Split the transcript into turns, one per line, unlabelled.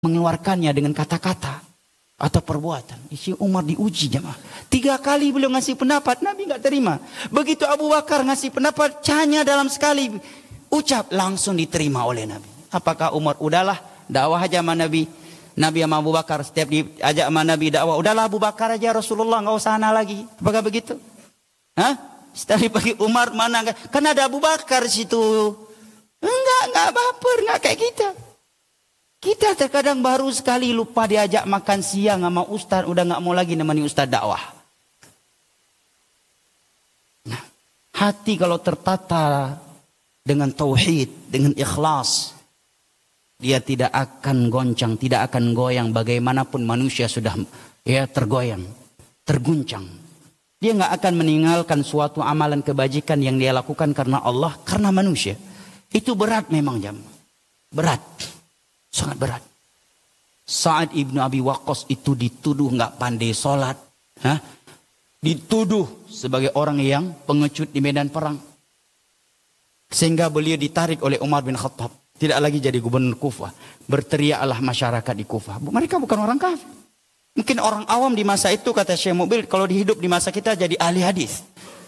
mengeluarkannya dengan kata-kata atau perbuatan. Isi Umar diuji jemaah. 3 kali beliau ngasih pendapat, Nabi nggak terima. Begitu Abu Bakar ngasih pendapat, hanya dalam sekali ucap langsung diterima oleh Nabi. Apakah Umar udahlah dakwah aja sama Nabi? Nabi sama Abu Bakar setiap diajak sama Nabi dakwah, udahlah Abu Bakar aja Rasulullah, nggak usah ana lagi. Apakah begitu? Hah? Setelah dipanggil Umar mana? Kan ada Abu Bakar situ. Enggak baper, enggak kayak kita. Kita terkadang baru sekali lupa diajak makan siang sama ustaz, udah nggak mau lagi nemani ustaz dakwah. Nah, hati kalau tertata dengan tauhid, dengan ikhlas, dia tidak akan goncang, tidak akan goyang bagaimanapun manusia sudah tergoyang, terguncang. Dia nggak akan meninggalkan suatu amalan kebajikan yang dia lakukan karena Allah, karena manusia. Itu berat memang jemaah. Berat. Sangat berat. Sa'ad ibnu Abi Waqqas itu dituduh nggak pandai sholat. Dituduh sebagai orang yang pengecut di medan perang. Sehingga beliau ditarik oleh Umar bin Khattab. Tidak lagi jadi gubernur Kufah. Berteriaklah masyarakat di Kufah. Mereka bukan orang kafir. Mungkin orang awam di masa itu, kata Syekh Mubil, kalau dihidup di masa kita jadi ahli hadis.